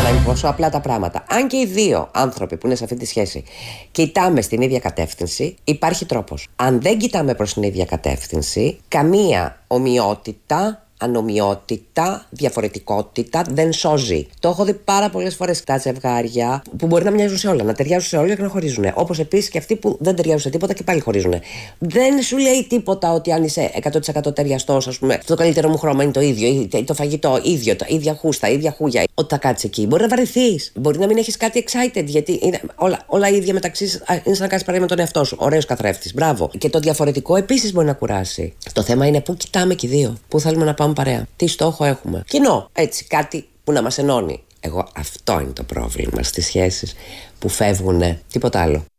να είναι πόσο απλά τα πράγματα. Αν και οι δύο άνθρωποι που είναι σε αυτή τη σχέση κοιτάμε στην ίδια κατεύθυνση, υπάρχει τρόπος. Αν δεν κοιτάμε προς την ίδια κατεύθυνση, καμία ομοιότητα, ανομοιότητα, διαφορετικότητα δεν σώζει. Το έχω δει πάρα πολλές φορές τα ζευγάρια που μπορεί να μοιάζουν σε όλα, να ταιριάζουν σε όλα και να χωρίζουν. Όπως επίσης και αυτοί που δεν ταιριάζουν σε τίποτα και πάλι χωρίζουν. Δεν σου λέει τίποτα ότι αν είσαι 100% ταιριαστός, ας πούμε, το καλύτερο μου χρώμα είναι το ίδιο, το φαγητό ίδιο, τα ίδια χούστα, ίδια χούγια. Ότι θα κάτσεις εκεί. Μπορεί να βαρεθείς, μπορεί να μην έχεις κάτι excited, γιατί είναι όλα ίδια μεταξύ σας. Είναι σαν να κάνεις παρέα με τον εαυτό σου. Ωραίος καθρέφτης, μπράβο. Και το διαφορετικό επίσης μπορεί να κουράσει. Το θέμα είναι πού κοιτάμε και οι δύο, πού θέλουμε να πάμε παρέα, τι στόχο έχουμε. Κοινό, έτσι, κάτι που να μας ενώνει. Αυτό είναι το πρόβλημα στις σχέσεις που φεύγουν, τίποτα άλλο.